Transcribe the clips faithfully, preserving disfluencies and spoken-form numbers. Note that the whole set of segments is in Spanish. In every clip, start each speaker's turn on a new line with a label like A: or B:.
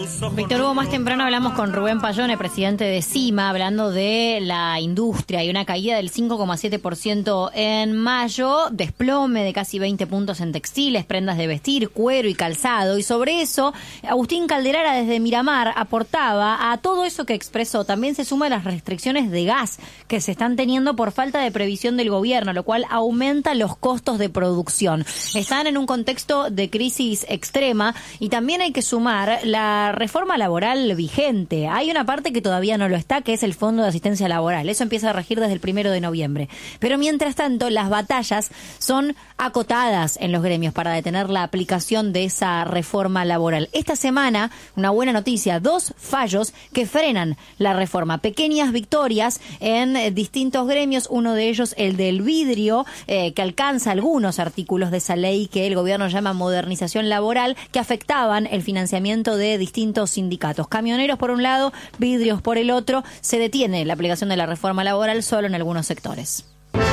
A: Víctor Hugo, más temprano hablamos con Rubén Payone, presidente de CIMA, hablando de la industria y una caída del cinco coma siete por ciento en mayo, desplome de casi veinte puntos en textiles, prendas de vestir, cuero y calzado. Y sobre eso, Agustín Calderara desde Miramar aportaba a todo eso que expresó. También se suma las restricciones de gas que se están teniendo por falta de previsión del gobierno, lo cual aumenta los costos de producción. Están en un contexto de crisis extrema y también hay que sumar la reforma laboral vigente. Hay una parte que todavía no lo está, que es el Fondo de Asistencia Laboral. Eso empieza a regir desde el primero de noviembre. Pero mientras tanto, las batallas son acotadas en los gremios para detener la aplicación de esa reforma laboral. Esta semana, una buena noticia, dos fallos que frenan la reforma. Pequeñas victorias en distintos gremios, uno de ellos el del vidrio, eh, que alcanza algunos artículos de esa ley que el gobierno llama modernización laboral, que afectaban el financiamiento de distintos sindicatos. Camioneros por un lado, vidrios por el otro. Se detiene la aplicación de la reforma laboral solo en algunos sectores.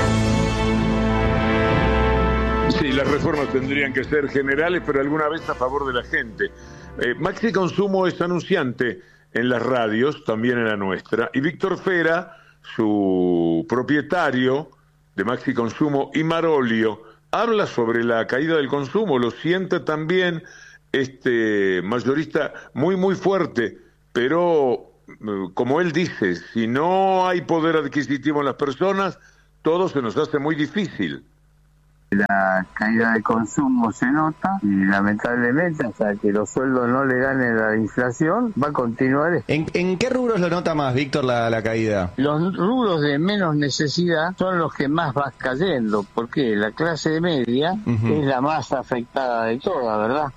B: Sí, las reformas tendrían que ser generales, pero alguna vez a favor de la gente. Eh, Maxi Consumo es anunciante en las radios, también en la nuestra, y Víctor Fera, su propietario de Maxi Consumo y Marolio, habla sobre la caída del consumo, lo siente también este mayorista muy muy fuerte, pero como él dice, si no hay poder adquisitivo en las personas, todo se nos hace muy difícil.
C: La caída de consumo se nota y lamentablemente hasta que los sueldos no le ganen la inflación va a continuar.
D: ¿En, en qué rubros lo nota más, Víctor, la, la caída?
C: Los rubros de menos necesidad son los que más van cayendo, porque la clase media uh-huh. es la más afectada de todas, ¿verdad?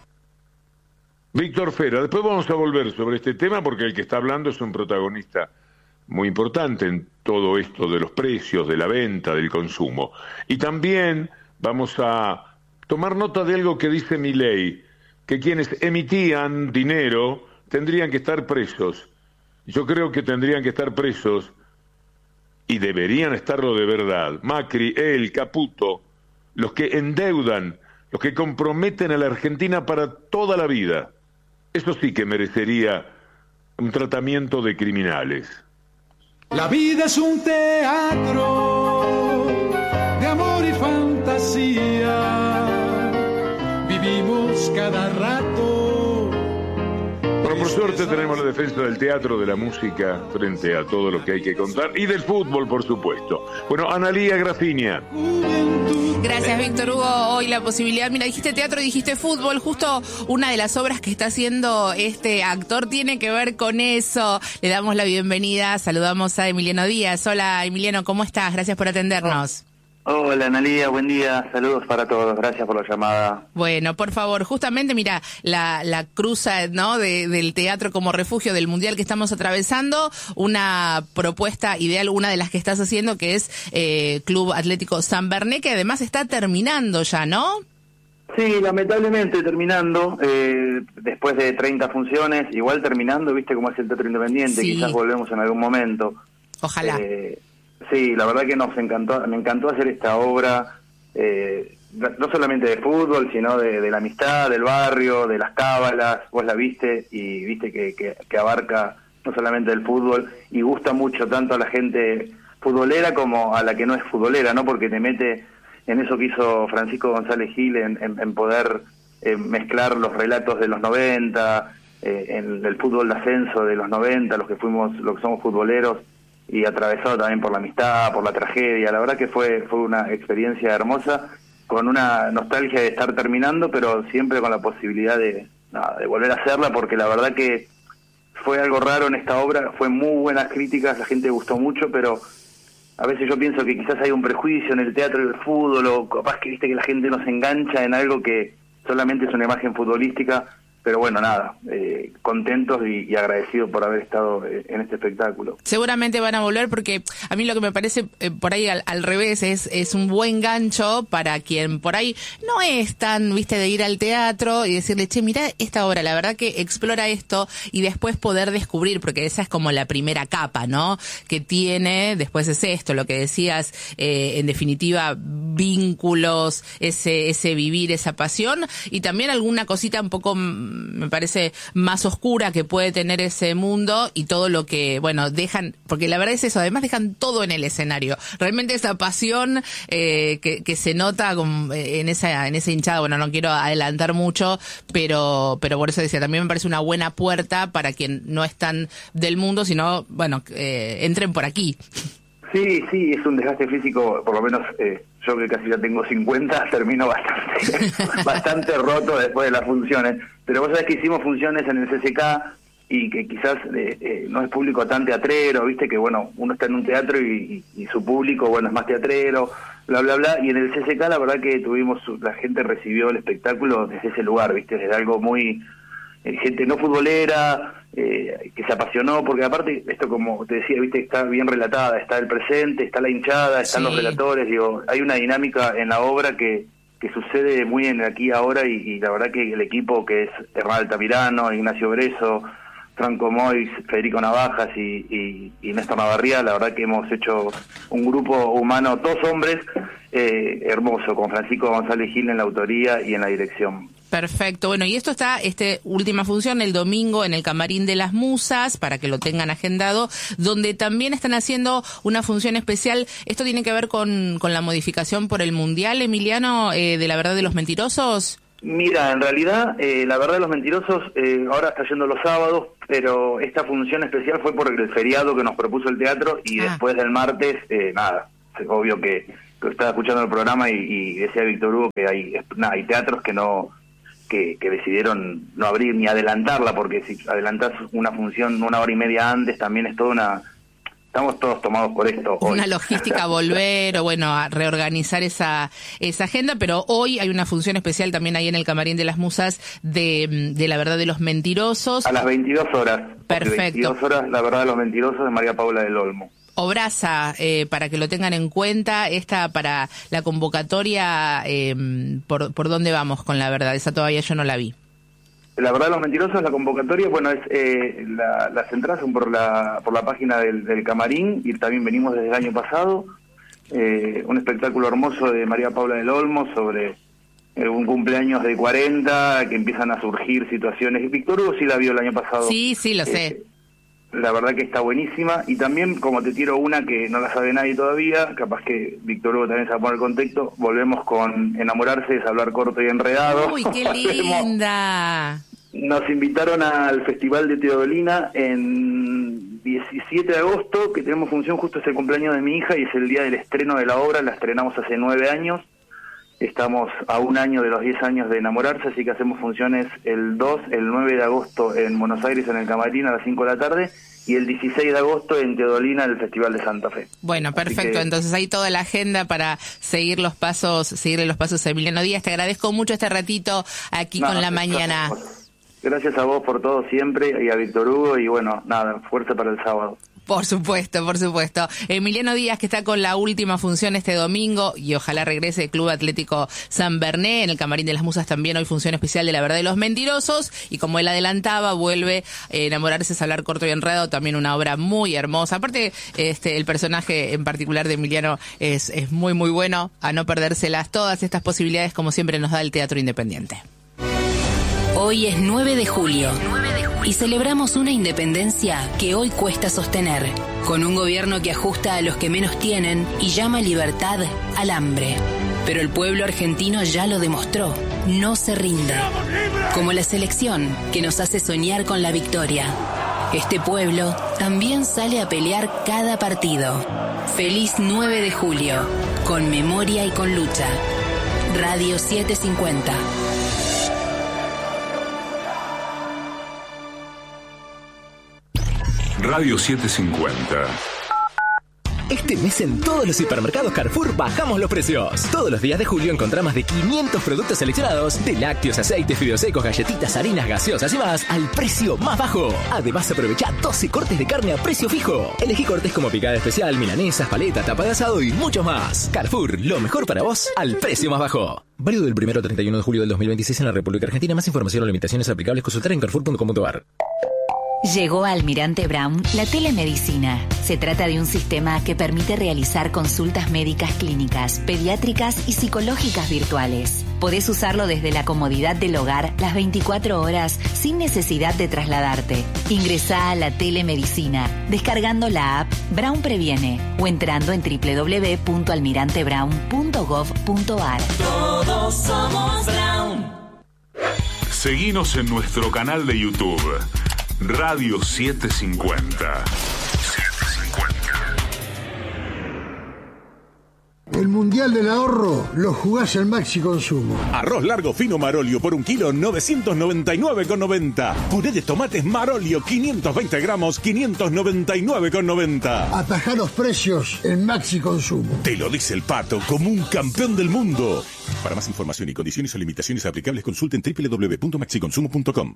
B: Víctor Fera, después vamos a volver sobre este tema porque el que está hablando es un protagonista muy importante en todo esto de los precios, de la venta, del consumo. Y también vamos a tomar nota de algo que dice Milei, que quienes emitían dinero tendrían que estar presos. Yo creo que tendrían que estar presos y deberían estarlo de verdad. Macri, él, Caputo, los que endeudan, los que comprometen a la Argentina para toda la vida. Eso sí que merecería un tratamiento de criminales.
E: La vida es un teatro de amor y fantasía. Vivimos cada rato.
B: Bueno, por suerte tenemos la defensa del teatro, de la música, frente a todo lo que hay que contar, y del fútbol, por supuesto. Bueno, Analía Grafinia.
F: Gracias, Víctor Hugo. Hoy la posibilidad, mira, dijiste teatro y dijiste fútbol, justo una de las obras que está haciendo este actor tiene que ver con eso. Le damos la bienvenida, saludamos a Emiliano Díaz. Hola, Emiliano, ¿cómo estás? Gracias por atendernos.
G: Hola, Analía, buen día, saludos para todos, gracias por la llamada.
F: Bueno, por favor, justamente, mira, la, la cruza, ¿no?, de, del teatro como refugio del mundial que estamos atravesando, una propuesta ideal, una de las que estás haciendo, que es eh, Club Atlético San Berné, que además está terminando ya, ¿no?
G: Sí, lamentablemente terminando, eh, después de treinta funciones, igual terminando, viste cómo es el teatro independiente, sí. Quizás volvemos en algún momento.
F: Ojalá.
G: Eh, Sí, la verdad que nos encantó, me encantó hacer esta obra, eh, no solamente de fútbol, sino de, de la amistad, del barrio, de las cábalas. Vos la viste y viste que, que, que abarca no solamente el fútbol y gusta mucho tanto a la gente futbolera como a la que no es futbolera, ¿no? Porque te mete en eso que hizo Francisco González Gil, en, en, en poder eh, mezclar los relatos de los noventa, eh, en el fútbol de ascenso de los noventa, los que fuimos, los que somos futboleros, y atravesado también por la amistad, por la tragedia. La verdad que fue fue una experiencia hermosa, con una nostalgia de estar terminando, pero siempre con la posibilidad de, nada, de volver a hacerla, porque la verdad que fue algo raro en esta obra, fue muy buenas críticas, la gente gustó mucho, pero a veces yo pienso que quizás hay un prejuicio en el teatro y el fútbol, o capaz que viste que la gente no se engancha en algo que solamente es una imagen futbolística. Pero bueno, nada, eh, contentos y, y agradecidos por haber estado eh, en este espectáculo.
F: Seguramente van a volver porque a mí lo que me parece eh, por ahí al, al revés es, es un buen gancho para quien por ahí no es tan, viste, de ir al teatro y decirle, che, mira esta obra, la verdad que explora esto, y después poder descubrir, porque esa es como la primera capa, ¿no?, que tiene, después es esto, lo que decías, eh, en definitiva, vínculos, ese, ese vivir, esa pasión, y también alguna cosita un poco me parece, más oscura que puede tener ese mundo y todo lo que, bueno, dejan, porque la verdad es eso, además dejan todo en el escenario. Realmente esa pasión eh, que, que se nota con, en esa en esa hinchada, bueno, no quiero adelantar mucho, pero pero por eso decía, también me parece una buena puerta para quien no es tan del mundo, sino, bueno, eh, entren por aquí.
G: Sí, sí, es un desgaste físico, por lo menos eh, yo que casi ya tengo cincuenta, termino bastante bastante roto después de las funciones, pero vos sabés que hicimos funciones en el C C K y que quizás eh, eh, no es público tan teatrero, viste que bueno, uno está en un teatro y, y, y su público, bueno, es más teatrero, bla, bla, bla, y en el C C K la verdad que tuvimos, la gente recibió el espectáculo desde ese lugar, viste, desde algo muy... Eh, gente no futbolera, eh, que se apasionó, porque aparte, esto como te decía, viste, está bien relatada, está el presente, está la hinchada, están sí. los relatores, digo, hay una dinámica en la obra que, que sucede muy en aquí y ahora, y, y la verdad que el equipo que es Hernán Altamirano, Ignacio Breso, Franco Mois, Federico Navajas y, y, y Néstor Navarría, la verdad que hemos hecho un grupo humano, todos hombres, eh, hermoso, con Francisco González Gil en la autoría y en la dirección.
F: Perfecto. Bueno, y esto está, este última función, el domingo en el Camarín de las Musas, para que lo tengan agendado, donde también están haciendo una función especial. ¿Esto tiene que ver con, con la modificación por el Mundial, Emiliano, eh, de La Verdad de los Mentirosos?
G: Mira, en realidad, eh, La Verdad de los Mentirosos eh, ahora está yendo los sábados, pero esta función especial fue por el feriado que nos propuso el teatro y ah. después del martes, eh, nada, es obvio que, que estaba escuchando el programa y, y decía Víctor Hugo que hay, nada, hay teatros que no... Que, que decidieron no abrir ni adelantarla, porque si adelantás una función una hora y media antes también es toda una... Estamos todos tomados por esto hoy.
F: Una logística volver o bueno, a reorganizar esa esa agenda, pero hoy hay una función especial también ahí en el Camarín de las Musas de, de La Verdad de los Mentirosos.
G: A las veintidós horas.
F: Perfecto.
G: veintidós horas, La Verdad de los Mentirosos de María Paula del Olmo.
F: Obraza, eh, para que lo tengan en cuenta, esta para la convocatoria, eh, por, ¿por dónde vamos con La Verdad? Esa todavía yo no la vi.
G: La Verdad de los Mentirosos, la convocatoria, bueno, es eh, la, las entradas son por la por la página del, del Camarín, y también venimos desde el año pasado, eh, un espectáculo hermoso de María Paula del Olmo sobre eh, un cumpleaños de cuarenta, que empiezan a surgir situaciones. Víctor Hugo sí la vio el año pasado.
F: Sí, sí, lo
G: eh,
F: sé.
G: La verdad que está buenísima, y también, como te tiro una que no la sabe nadie todavía, capaz que Víctor Hugo también se va a poner el contexto, volvemos con Enamorarse es hablar corto y enredado.
F: ¡Uy, qué linda!
G: Nos invitaron al Festival de Teodolina en diecisiete de agosto, que tenemos función, justo es el cumpleaños de mi hija y es el día del estreno de la obra, la estrenamos hace nueve años. Estamos a un año de los diez años de Enamorarse, así que hacemos funciones el dos, el nueve de agosto en Buenos Aires, en el Camarín, a las cinco de la tarde, y el dieciséis de agosto en Teodolina, el Festival de Santa Fe.
F: Bueno, perfecto. Que... Entonces hay toda la agenda para seguir los pasos, seguirle los pasos a Emiliano Díaz. Te agradezco mucho este ratito aquí no, con La Mañana.
G: Gracias, gracias a vos por todo siempre, y a Víctor Hugo, y bueno, nada, fuerza para el sábado.
F: Por supuesto, por supuesto. Emiliano Díaz, que está con la última función este domingo y ojalá regrese el Club Atlético San Berné. En el Camarín de las Musas también hoy función especial de La Verdad de los Mentirosos. Y como él adelantaba, vuelve eh, Enamorarse es hablar corto y enredado, también una obra muy hermosa. Aparte, este el personaje en particular de Emiliano es, es muy, muy bueno, a no perdérselas. Todas estas posibilidades, como siempre, nos da el Teatro Independiente.
H: Hoy es nueve de julio y celebramos una independencia que hoy cuesta sostener, con un gobierno que ajusta a los que menos tienen y llama libertad al hambre. Pero el pueblo argentino ya lo demostró, no se rinde. Como la selección que nos hace soñar con la victoria. Este pueblo también sale a pelear cada partido. Feliz nueve de julio, con memoria y con lucha. Radio setecientos cincuenta.
I: Radio setecientos cincuenta.
J: Este mes en todos los hipermercados Carrefour bajamos los precios. Todos los días de julio encontrá más de quinientos productos seleccionados, de lácteos, aceites, fideos secos, galletitas, harinas, gaseosas y más, al precio más bajo. Además, aprovecha doce cortes de carne a precio fijo. Elegí cortes como picada especial, milanesas, paleta, tapa de asado y mucho más. Carrefour, lo mejor para vos, al precio más bajo. Válido del primero al treinta y uno de julio del dos mil veintiséis en la República Argentina. Más información o limitaciones aplicables, consultar en carrefour punto com punto a r.
H: Llegó a Almirante Brown la telemedicina. Se trata de un sistema que permite realizar consultas médicas clínicas, pediátricas y psicológicas virtuales.
K: Podés usarlo desde la comodidad del hogar las veinticuatro horas sin necesidad de trasladarte. Ingresá a la telemedicina descargando la app Brown Previene o entrando en doble u doble u doble u punto almirante brown punto gov punto a r.
L: Todos somos Brown.
I: Seguinos en nuestro canal de YouTube, Radio setecientos cincuenta.
M: El Mundial del Ahorro lo jugás en Maxi Consumo.
N: Arroz largo fino Marolio por un kilo, novecientos noventa y nueve con noventa. Puré de tomates Marolio, quinientos veinte gramos, quinientos noventa y nueve con noventa.
M: Atajá los precios en Maxi Consumo.
N: Te lo dice el Pato como un campeón del mundo. Para más información y condiciones o limitaciones aplicables, consulten doble u doble u doble u punto maxi consumo punto com.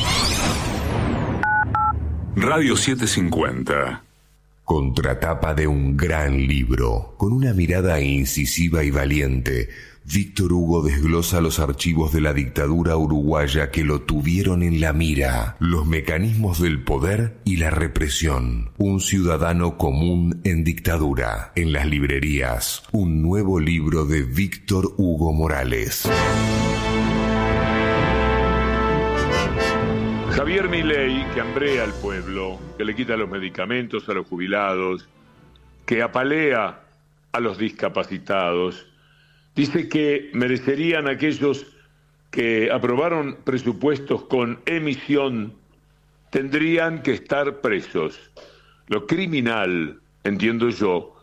I: Radio setecientos cincuenta.
O: Contratapa de un gran libro, con una mirada incisiva y valiente, Víctor Hugo desglosa los archivos de la dictadura uruguaya que lo tuvieron en la mira, los mecanismos del poder y la represión. Un ciudadano común en dictadura. En las librerías, un nuevo libro de Víctor Hugo Morales.
B: Javier Milei, que hambrea al pueblo, que le quita los medicamentos a los jubilados, que apalea a los discapacitados, dice que merecerían aquellos que aprobaron presupuestos con emisión, tendrían que estar presos. Lo criminal, entiendo yo,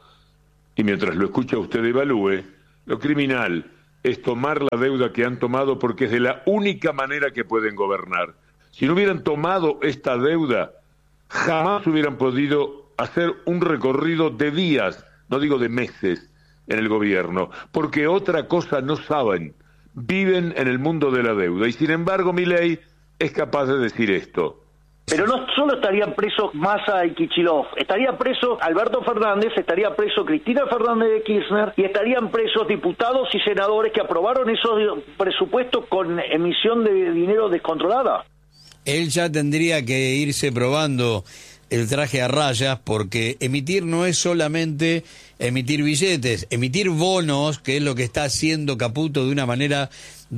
B: y mientras lo escucha usted evalúe, lo criminal es tomar la deuda que han tomado porque es de la única manera que pueden gobernar. Si no hubieran tomado esta deuda, jamás hubieran podido hacer un recorrido de días, no digo de meses, en el gobierno, porque otra cosa no saben, viven en el mundo de la deuda. Y sin embargo, Milei es capaz de decir esto.
P: Pero no solo estarían presos Massa y Kicillof, estaría preso Alberto Fernández, estaría preso Cristina Fernández de Kirchner y estarían presos diputados y senadores que aprobaron esos presupuestos con emisión de dinero descontrolada.
Q: Él ya tendría que irse probando el traje a rayas, porque emitir no es solamente emitir billetes, emitir bonos, que es lo que está haciendo Caputo de una manera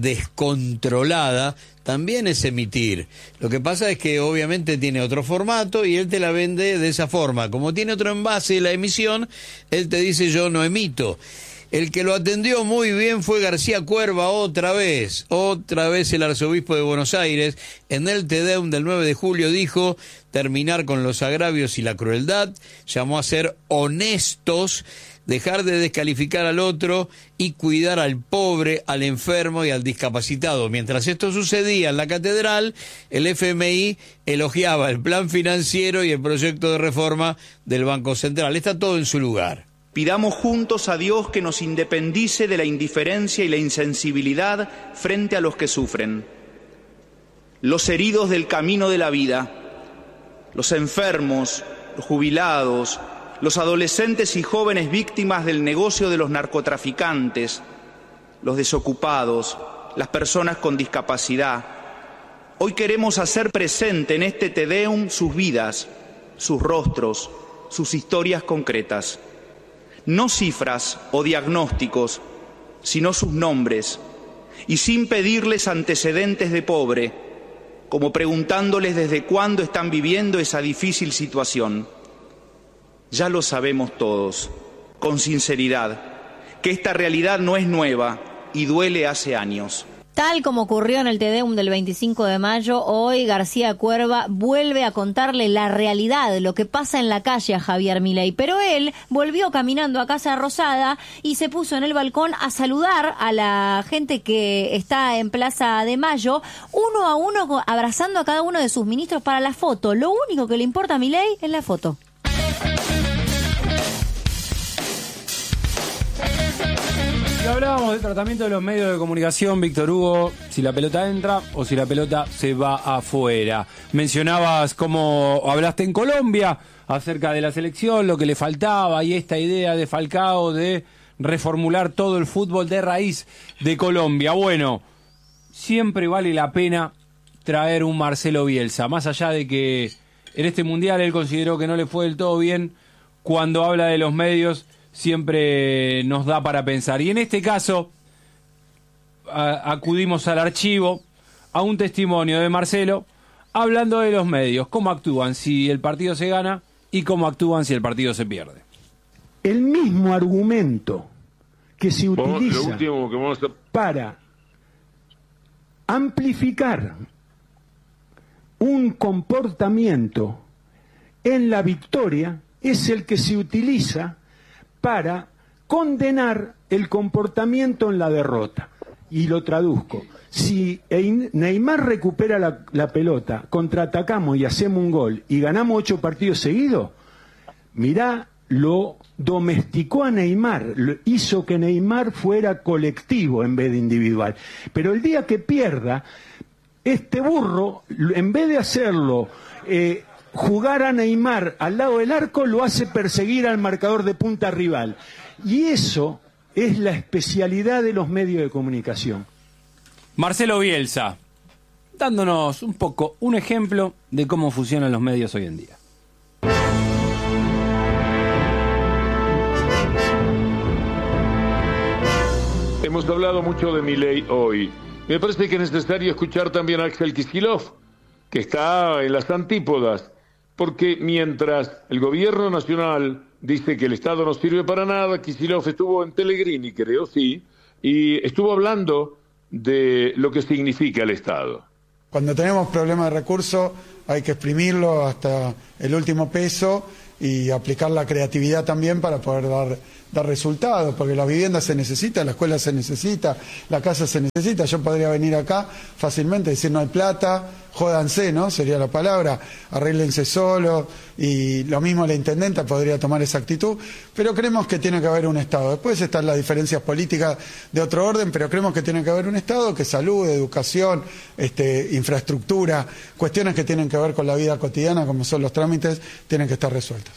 Q: descontrolada, también es emitir. Lo que pasa es que obviamente tiene otro formato y él te la vende de esa forma. Como tiene otro envase la emisión, él te dice yo no emito. El que lo atendió muy bien fue García Cuerva otra vez, otra vez el arzobispo de Buenos Aires. En el Te Deum del nueve de julio dijo terminar con los agravios y la crueldad, llamó a ser honestos, dejar de descalificar al otro y cuidar al pobre, al enfermo y al discapacitado. Mientras esto sucedía en la catedral, el F M I elogiaba el plan financiero y el proyecto de reforma del Banco Central. Está todo en su lugar.
R: Pidamos juntos a Dios que nos independice de la indiferencia y la insensibilidad frente a los que sufren, los heridos del camino de la vida, los enfermos, los jubilados, los adolescentes y jóvenes víctimas del negocio de los narcotraficantes, los desocupados, las personas con discapacidad. Hoy queremos hacer presente en este Te Deum sus vidas, sus rostros, sus historias concretas. No cifras o diagnósticos, sino sus nombres, y sin pedirles antecedentes de pobre, como preguntándoles desde cuándo están viviendo esa difícil situación. Ya lo sabemos todos, con sinceridad, que esta realidad no es nueva y duele hace años.
A: Tal como ocurrió en el Te Deum del veinticinco de mayo, hoy García Cuerva vuelve a contarle la realidad, lo que pasa en la calle a Javier Milei. Pero él volvió caminando a Casa Rosada y se puso en el balcón a saludar a la gente que está en Plaza de Mayo, uno a uno abrazando a cada uno de sus ministros para la foto. Lo único que le importa a Milei es la foto.
S: Y hablábamos del tratamiento de los medios de comunicación, Víctor Hugo, si la pelota entra o si la pelota se va afuera. Mencionabas cómo hablaste en Colombia acerca de la selección, lo que le faltaba y esta idea de Falcao de reformular todo el fútbol de raíz de Colombia. Bueno, siempre vale la pena traer un Marcelo Bielsa, más allá de que en este mundial él consideró que no le fue del todo bien. Cuando habla de los medios siempre nos da para pensar. Y en este caso, a, acudimos al archivo, a un testimonio de Marcelo, hablando de los medios, cómo actúan si el partido se gana y cómo actúan si el partido se pierde.
T: El mismo argumento que se utiliza
B: lo último que vamos a...
T: para amplificar un comportamiento en la victoria es el que se utiliza para condenar el comportamiento en la derrota. Y lo traduzco. Si Neymar recupera la, la pelota, contraatacamos y hacemos un gol y ganamos ocho partidos seguidos, mirá, lo domesticó a Neymar, lo hizo que Neymar fuera colectivo en vez de individual. Pero el día que pierda, este burro, en vez de hacerlo eh, jugar a Neymar al lado del arco, lo hace perseguir al marcador de punta rival. Y eso es la especialidad de los medios de comunicación.
S: Marcelo Bielsa, dándonos un poco un ejemplo de cómo funcionan los medios hoy en día.
B: Hemos hablado mucho de Milei hoy. Me parece que es necesario escuchar también a Axel Kicillof, que está en las antípodas, porque mientras el gobierno nacional dice que el Estado no sirve para nada, Kicillof estuvo en Pellegrini, creo, sí, y estuvo hablando de lo que significa el Estado.
U: Cuando tenemos problemas de recursos hay que exprimirlo hasta el último peso y aplicar la creatividad también para poder dar, dar resultados, porque la vivienda se necesita, la escuela se necesita, la casa se necesita. Yo podría venir acá fácilmente y decir no hay plata, jódanse, ¿no? Sería la palabra, arréglense solos, y lo mismo la intendenta podría tomar esa actitud, pero creemos que tiene que haber un Estado. Después están las diferencias políticas de otro orden, pero creemos que tiene que haber un Estado que salud, educación, este, infraestructura, cuestiones que tienen que ver con la vida cotidiana, como son los trámites, tienen que estar resueltas.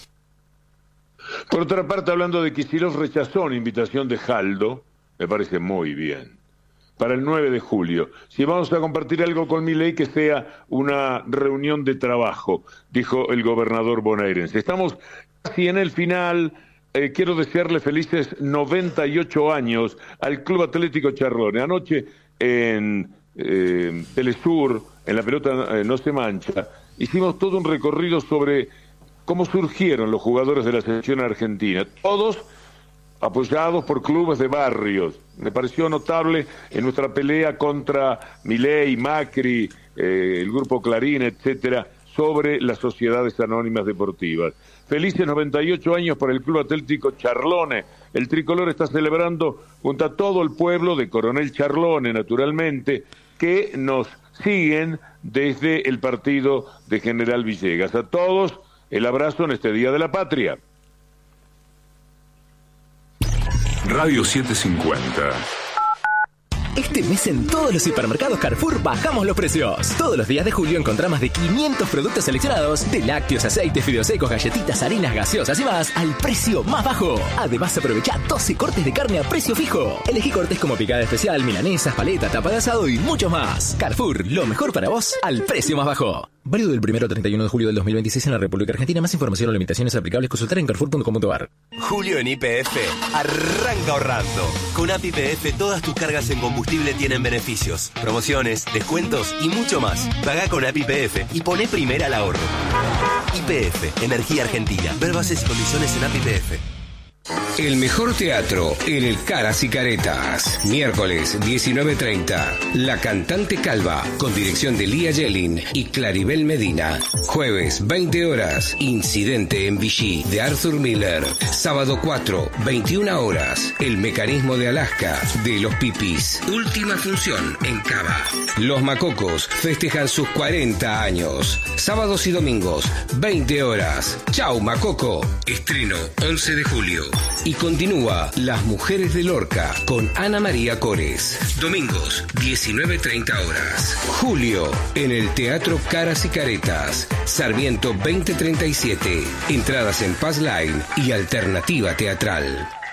B: Por otra parte, hablando de Kicillof, rechazó una invitación de Jaldo, me parece muy bien, para el nueve de julio. Si vamos a compartir algo con Milei, que sea una reunión de trabajo, dijo el gobernador bonaerense. Estamos casi en el final. Eh, quiero desearle felices noventa y ocho años al Club Atlético Charlone. Anoche en eh, Telesur, en La Pelota eh, No Se Mancha, hicimos todo un recorrido sobre cómo surgieron los jugadores de la selección argentina, todos apoyados por clubes de barrios. Me pareció notable en nuestra pelea contra Milei, Macri, eh, el grupo Clarín, etcétera, sobre las sociedades anónimas deportivas. Felices noventa y ocho años para el Club Atlético Charlone. El tricolor está celebrando junto a todo el pueblo de Coronel Charlone, naturalmente, que nos siguen desde el partido de General Villegas. A todos, el abrazo en este Día de la Patria.
I: Radio setecientos cincuenta.
J: Este mes en todos los hipermercados Carrefour bajamos los precios. Todos los días de julio encontrá más de quinientos productos seleccionados de lácteos, aceites, fideos secos, galletitas, harinas gaseosas y más al precio más bajo. Además aprovecha doce cortes de carne a precio fijo. Elegí cortes como picada especial, milanesas, paleta, tapa de asado y mucho más. Carrefour, lo mejor para vos al precio más bajo. Válido del primero al treinta y uno de julio del dos mil veintiséis en la República Argentina. Más información o limitaciones aplicables consultar en carrefour punto com punto a r.
V: Julio en Y P F arranca ahorrando. Con A P I P F todas tus cargas en combustible tienen beneficios, promociones, descuentos y mucho más. Pagá con A P I P F y poné primera al ahorro. Y P F, Energía Argentina. Ver bases y condiciones en A P I P F.
W: El mejor teatro en el Caras y Caretas. Miércoles diecinueve treinta. La Cantante Calva, con dirección de Lía Yelin y Claribel Medina. Jueves veinte horas. Incidente en Vichy, de Arthur Miller. Sábado cuatro, veintiuna horas. El Mecanismo de Alaska, de Los Pipis. Última función en Cava. Los Macocos festejan sus cuarenta años. Sábados y domingos, veinte horas. Chau Macoco. Estreno once de julio. Y continúa Las Mujeres de Lorca con Ana María Cores. Domingos, diecinueve treinta horas. Julio, en el Teatro Caras y Caretas. Sarmiento veinte treinta y siete. Entradas en Paz Line y Alternativa Teatral.